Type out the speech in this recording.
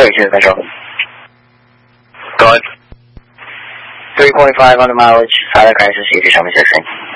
26 Metro. Go ahead. 3.5 on the mileage, silent crisis, if you show me 16.